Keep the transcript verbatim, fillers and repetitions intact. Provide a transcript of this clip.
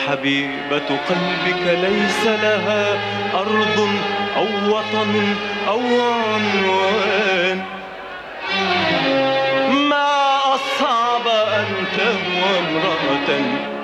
حبيبة قلبك ليس لها أرض أو وطن أو عنوان. ما أصعب أن تهوى امرأة